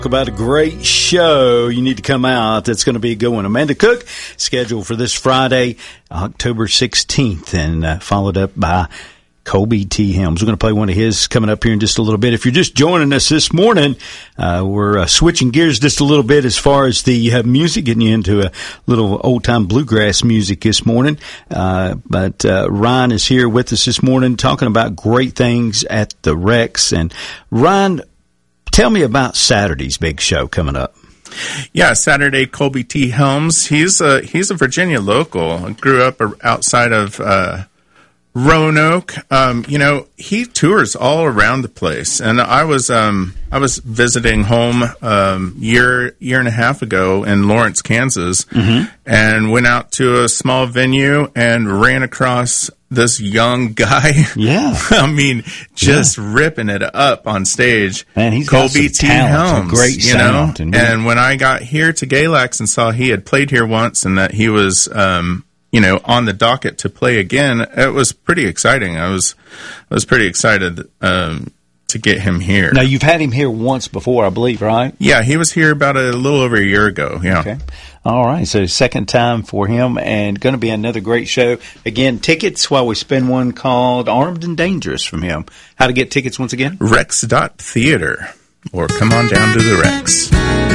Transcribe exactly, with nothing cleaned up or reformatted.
About a great show. You need to come out. That's going to be a good one. Amanda Cook, scheduled for this Friday, October sixteenth, and uh, followed up by Colby T. Helms. We're going to play one of his coming up here in just a little bit. If you're just joining us this morning, uh, we're uh, switching gears just a little bit as far as the uh, music, getting you into a little old-time bluegrass music this morning. Uh, but uh, Ryan is here with us this morning talking about great things at the Rex. And Ryan, tell me about Saturday's big show coming up. Yeah, Saturday, Colby T. Helms. He's a, he's a Virginia local. Grew up outside of uh, Roanoke. Um, you know, he tours all around the place. And I was um, I was visiting home um, year year and a half ago in Lawrence, Kansas, mm-hmm. and went out to a small venue and ran across this young guy. Yeah. I mean, just yeah. ripping it up on stage. Man, he's Colby got some T. talent, Helms, some great you know? sound. And, and when I got here to Galax and saw he had played here once and that he was, um, you know, on the docket to play again, it was pretty exciting. I was, I was pretty excited, um, to get him here. Now, you've had him here once before, I believe, right? Yeah, he was here about a little over a year ago. Yeah. Okay. All right. So second time for him, and going to be another great show. Again, tickets while we spin one called Armed and Dangerous from him. How to get tickets once again? Rex dot theater, or come on down to the Rex.